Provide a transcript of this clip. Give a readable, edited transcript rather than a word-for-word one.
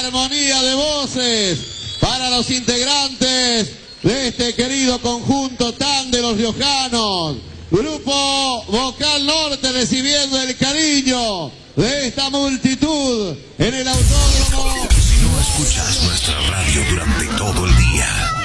armonía de voces para los integrantes de este querido conjunto tan de los riojanos. Grupo Vocal Norte recibiendo el cariño de esta multitud en el autódromo. Si no escuchas nuestra radio durante todo el día,